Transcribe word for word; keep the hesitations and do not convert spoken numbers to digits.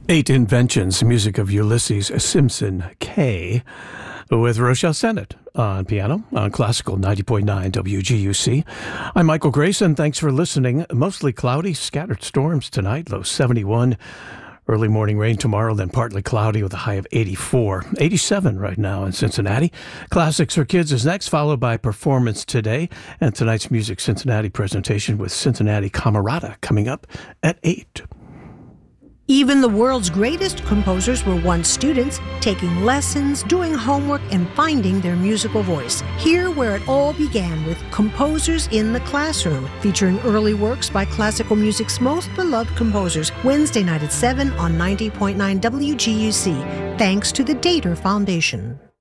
Eight Inventions, music of Ulysses Simpson K, with Rochelle Sennett on piano on Classical ninety point nine W G U C. I'm Michael Grayson. Thanks for listening. Mostly cloudy, scattered storms tonight, low seventy-one. Early morning rain tomorrow, then partly cloudy with a high of eighty-four. eighty-seven right now in Cincinnati. Classics for Kids is next, followed by Performance Today and tonight's Music Cincinnati presentation with Cincinnati Camerata coming up at eight. Even the world's greatest composers were once students, taking lessons, doing homework, and finding their musical voice. Here where it all began with Composers in the Classroom, featuring early works by classical music's most beloved composers, Wednesday night at seven on ninety point nine W G U C, thanks to the Dater Foundation.